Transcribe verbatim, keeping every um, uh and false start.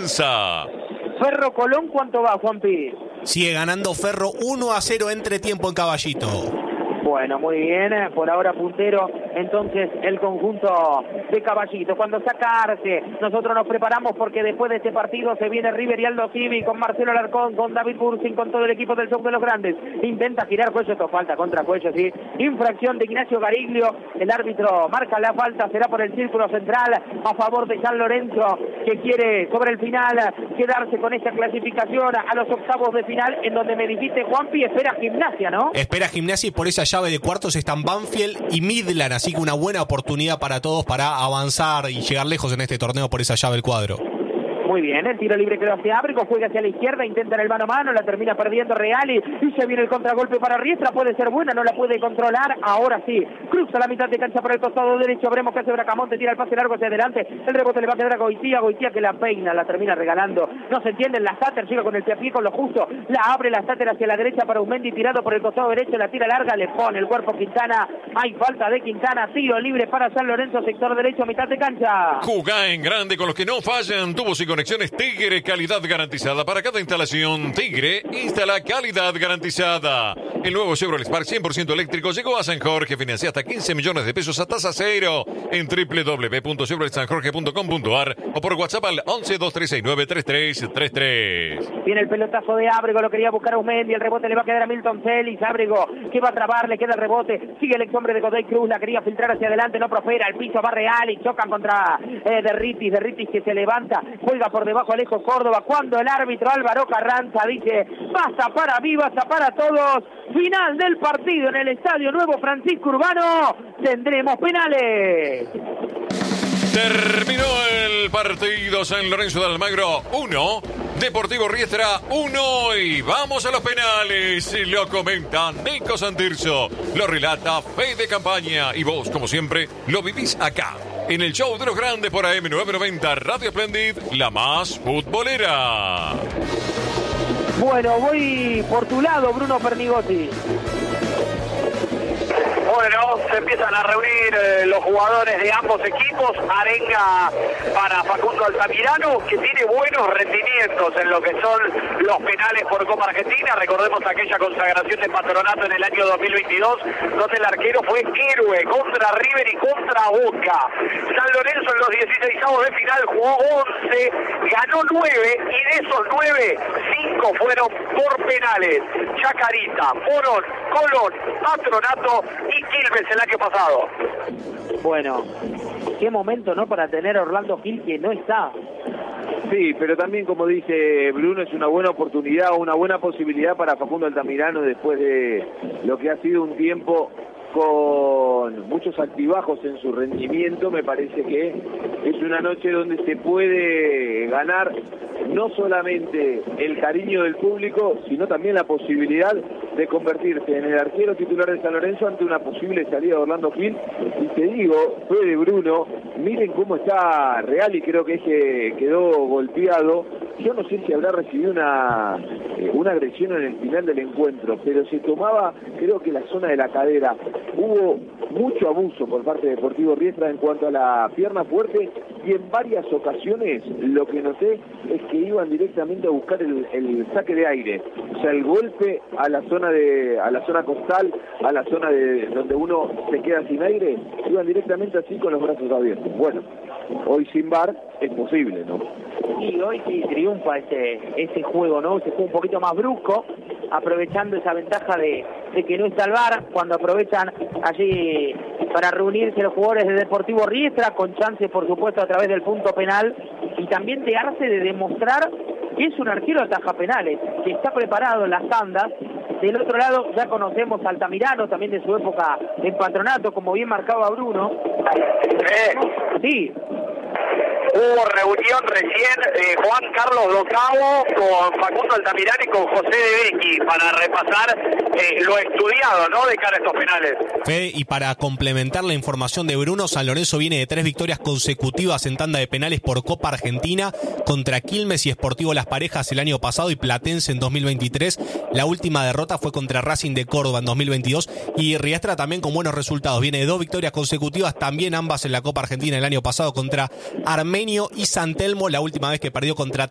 comienza. Ferro Colón, ¿cuánto va, Juanpi? Sigue ganando Ferro uno a cero entre tiempo en Caballito. Bueno, muy bien, por ahora puntero, entonces el conjunto de Caballito. Cuando saca Arce, nosotros nos preparamos porque después de este partido se viene River y Aldo Civi con Marcelo Alarcón, con David Bursin, con todo el equipo del Show de los Grandes. Intenta girar Cuello, esto falta contra Cuello, sí. Infracción de Ignacio Gariglio, el árbitro marca la falta, será por el círculo central a favor de San Lorenzo, que quiere sobre el final quedarse con esta clasificación a los octavos de final, en donde me dijiste, Juanpi, espera Gimnasia, ¿no? Espera Gimnasia y por esa llave de cuartos están Banfield y Midland, así que una buena oportunidad para todos para avanzar y llegar lejos en este torneo por esa llave del cuadro. Muy bien, el tiro libre quedó hacia Ábrico, juega hacia la izquierda, intenta en el mano a mano, la termina perdiendo Reali y se viene el contragolpe para Riestra, puede ser buena, no la puede controlar, ahora sí, cruza la mitad de cancha por el costado derecho, veremos qué hace Bracamonte, tira el pase largo hacia adelante, el rebote le va a quedar a Goitía, Goitía que la peina, la termina regalando, no se entiende, la Sater llega con el pie a pie con lo justo, la abre la Sater hacia la derecha para Umendi, tirado por el costado derecho, la tira larga, le pone el cuerpo Quintana, hay falta de Quintana, tiro libre para San Lorenzo, sector derecho, mitad de cancha. Jugá en grande con los que no fallan, tubos y conexiones Tigre, calidad garantizada. Para cada instalación, Tigre instala calidad garantizada. El nuevo Chevrolet Spark cien por ciento eléctrico llegó a San Jorge. Financia hasta quince millones de pesos a tasa cero en doble u doble u doble u punto chevrolet san jorge punto com punto a r o por WhatsApp al once, dos tres seis nueve, tres tres tres tres. Viene el pelotazo de Ábrego, lo quería buscar a Umendi, el rebote le va a quedar a Milton Celis. Ábrego que va a trabar, le queda el rebote, sigue el ex hombre de Godoy Cruz, la quería filtrar hacia adelante, no prospera, el piso va Real y chocan contra eh, Derritis, Derritis que se levanta, juega por debajo Alejo Córdoba, cuando el árbitro Álvaro Carranza dice, basta para mí, basta para todos, final del partido en el Estadio Nuevo Francisco Urbano, tendremos penales. Terminó el partido. San Lorenzo de Almagro uno, Deportivo Riestra uno y vamos a los penales. Lo comenta Nico Santirso, lo relata Fede Campaña y vos, como siempre, lo vivís acá en el Show de los Grandes por A M novecientos noventa Radio Splendid, la más futbolera. Bueno, voy por tu lado, Bruno Pernigotti. Bueno, se empiezan a reunir eh, los jugadores de ambos equipos. Arenga para Facundo Altamirano, que tiene buenos rendimientos en lo que son los penales por Copa Argentina. Recordemos aquella consagración de Patronato en el año dos mil veintidós, donde el arquero fue héroe contra River y contra Boca. San Lorenzo en los dieciseisavos de final jugó once, ganó nueve y de esos nueve, cinco fueron por penales. Chacarita, Morón, Colón, Patronato y Quilmes el año pasado. Bueno, qué momento, ¿no? Para tener a Orlando Gil, que no está. Sí, pero también, como dice Bruno, es una buena oportunidad, una buena posibilidad para Facundo Altamirano después de lo que ha sido un tiempo con muchos altibajos en su rendimiento. Me parece que es una noche donde se puede ganar no solamente el cariño del público, sino también la posibilidad de convertirse en el arquero titular de San Lorenzo ante una posible salida de Orlando Gil. Y te digo, fue de Bruno, miren cómo está Real y creo que ese quedó golpeado. Yo no sé si habrá recibido una, eh, una agresión en el final del encuentro, pero se tomaba, creo que la zona de la cadera. Hubo mucho abuso por parte de Deportivo Riestra en cuanto a la pierna fuerte y en varias ocasiones lo que noté es que iban directamente a buscar el, el saque de aire, o sea, el golpe a la zona de a la zona costal, a la zona de donde uno se queda sin aire, iban directamente así con los brazos abiertos. Bueno, hoy sin V A R es posible, ¿no? Y hoy sí triunfa ese, ese juego, ¿no? Ese juego un poquito más brusco, aprovechando esa ventaja de, de que no está el V A R, cuando aprovechan allí para reunirse los jugadores de Deportivo Riestra, con chances, por supuesto, a través del punto penal, y también de Arce de demostrar que es un arquero ataja penales, que está preparado en las tandas. Del otro lado ya conocemos a Altamirano, también de su época en Patronato, como bien marcaba Bruno. Eh. Sí. Hubo reunión recién eh, Juan Carlos Docavo con Facundo Altamirano y con José de Becchi para repasar eh, lo estudiado, ¿no?, de cara a estos penales. Fede, y para complementar la información de Bruno, San Lorenzo viene de tres victorias consecutivas en tanda de penales por Copa Argentina contra Quilmes y Sportivo Las Parejas el año pasado y Platense en dos mil veintitrés. La última derrota fue contra Racing de Córdoba en dos mil veintidós y Riestra también con buenos resultados. Viene de dos victorias consecutivas, también ambas en la Copa Argentina el año pasado contra Armenio y San Telmo, la última vez que perdió contra